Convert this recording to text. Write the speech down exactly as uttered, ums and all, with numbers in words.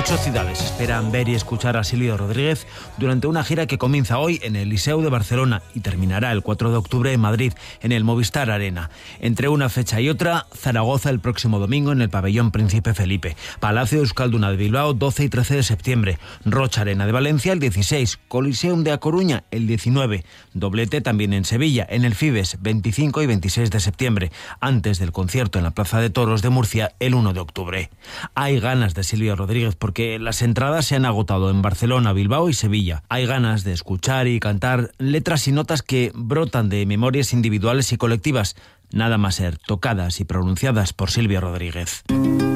Ocho ciudades esperan ver y escuchar a Silvio Rodríguez durante una gira que comienza hoy en el Liceu de Barcelona y terminará el cuatro de octubre en Madrid, en el Movistar Arena. Entre una fecha y otra, Zaragoza el próximo domingo en el Pabellón Príncipe Felipe, Palacio de Euskalduna de Bilbao doce y trece de septiembre, Rocha Arena de Valencia el dieciséis, Coliseum de A Coruña el diecinueve, doblete también en Sevilla, en el Fibes veinticinco y veintiséis de septiembre, antes del concierto en la Plaza de Toros de Murcia el uno de octubre. Hay ganas de Silvio Rodríguez porque las entradas se han agotado en Barcelona, Bilbao y Sevilla. Hay ganas de escuchar y cantar letras y notas que brotan de memorias individuales y colectivas, nada más ser tocadas y pronunciadas por Silvio Rodríguez.